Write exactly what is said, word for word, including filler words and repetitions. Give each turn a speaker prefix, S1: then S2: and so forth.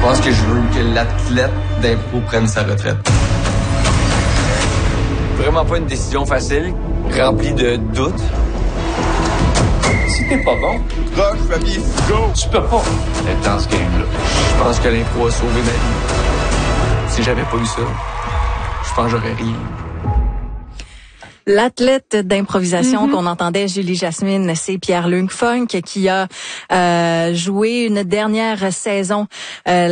S1: pense que je veux que l'athlète d'impro prenne sa retraite. Vraiment pas une décision facile, remplie de doutes. Si t'es pas bon,
S2: rush, Fabi, go!
S1: tu peux pas être dans ce game-là. Je pense que l'impro a sauvé ma vie. Si j'avais pas eu ça, je pense que j'aurais rien.
S3: L'athlète d'improvisation
S4: Mm-hmm.
S3: qu'on entendait, Julie Jasmine, c'est Pierre-Luc Funk qui a euh, joué une dernière saison euh,